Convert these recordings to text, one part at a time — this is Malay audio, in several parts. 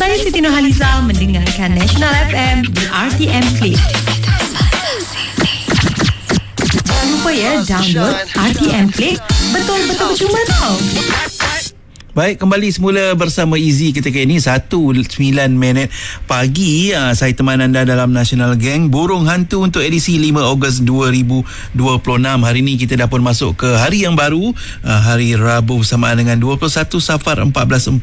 Saya Siti Nurhaliza mendengarkan National FM di RTM Click. Jangan lupa ya, download RTM Click. Betul-betul percuma tau. Baik, kembali semula bersama Easy ketika ini 1:09 pagi. Saya teman anda dalam National Gang Burung Hantu untuk edisi 5 Ogos 2026. Hari ini kita dah pun masuk ke hari yang baru, hari Rabu bersamaan dengan 21 Safar 1448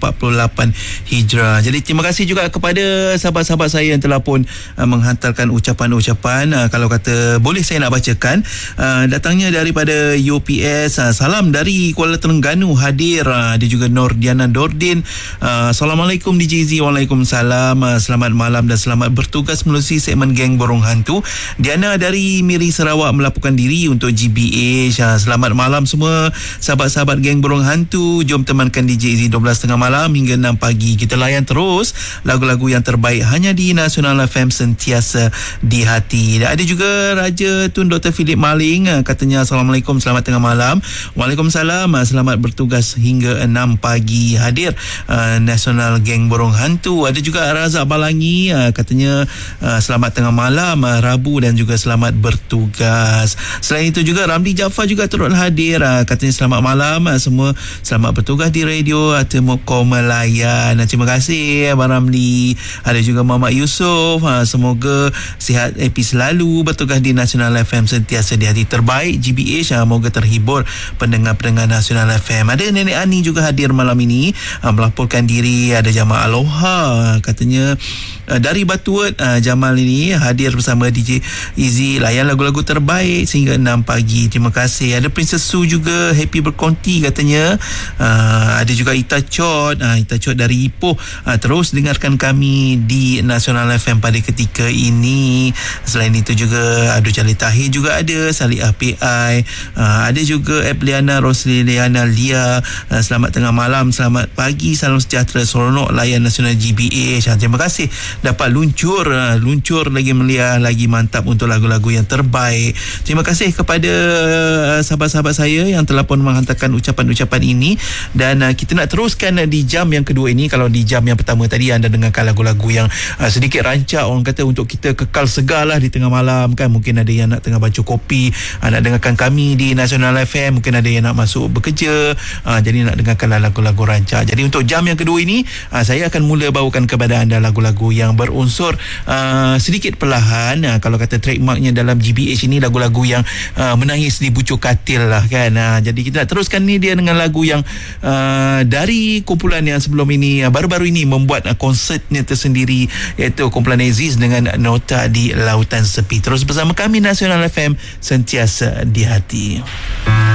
Hijrah. Jadi terima kasih juga kepada sahabat-sahabat saya yang telah pun menghantarkan ucapan-ucapan. Kalau kata boleh saya nak bacakan, datangnya daripada UPS. Salam dari Kuala Terengganu hadir. Dia juga Diana Dordin. Assalamualaikum DJ Z. Waalaikumsalam. Selamat malam dan selamat bertugas melalui segmen Geng Burung Hantu. Diana dari Miri Sarawak melaporkan diri untuk GBH. Selamat malam semua sahabat-sahabat Geng Burung Hantu. Jom temankan DJ Z 12.30 malam hingga 6 pagi. Kita layan terus lagu-lagu yang terbaik hanya di National FM, sentiasa di hati. Dan ada juga Raja Tun Dr. Philip Maling, katanya Assalamualaikum, selamat tengah malam. Waalaikumsalam. Selamat bertugas hingga 6 pagi hadir National Gang Burung Hantu. Ada juga Razak Balangi, katanya selamat tengah malam Rabu dan juga selamat bertugas. Selain itu juga Ramli Jaafar juga turut hadir, katanya selamat malam semua, selamat bertugas di radio Temoko Melayan. Terima kasih Abang Ramli. Ada juga Muhammad Yusof, semoga sihat happy selalu bertugas di National FM, sentiasa di hati. Terbaik GBH, semoga terhibur pendengar-pendengar National FM. Ada Nenek Ani juga hadir malam ini, melaporkan diri. Ada Jamal Aloha, katanya dari Batuat. Jamal ini hadir bersama DJ Easy, layan lagu-lagu terbaik sehingga 6 pagi. Terima kasih. Ada Princess Su juga happy berkonti, katanya. Ada juga Ita Chot, Ita Chot dari Ipoh, terus dengarkan kami di National FM pada ketika ini. Selain itu juga Abdul Jalil Tahir juga ada, Salih PI, ada juga Epliana Rosliliana Lia. Selamat tengah malam, selamat pagi, salam sejahtera, seronok layan Nasional GBH. Terima kasih dapat luncur lagi meliah, lagi mantap untuk lagu-lagu yang terbaik. Terima kasih kepada sahabat-sahabat saya yang telah pun menghantarkan ucapan-ucapan ini. Dan kita nak teruskan di jam yang kedua ini. Kalau di jam yang pertama tadi anda dengarkan lagu-lagu yang sedikit rancak, orang kata untuk kita kekal segar lah di tengah malam kan. Mungkin ada yang nak tengah baca kopi, nak dengarkan kami di National FM. Mungkin ada yang nak masuk bekerja, jadi nak dengarkan lagu-lagu rancak. Jadi untuk jam yang kedua ini, saya akan mula bawakan kepada anda lagu-lagu yang berunsur sedikit perlahan. Kalau kata trademarknya dalam GBH ini, lagu-lagu yang menangis di bucuk katil lah kan. Jadi kita nak teruskan ni dia dengan lagu yang dari kumpulan yang sebelum ini, baru-baru ini membuat konsertnya tersendiri, iaitu kumpulan Aziz dengan Nota di Lautan Sepi. Terus bersama kami National FM, sentiasa di hati.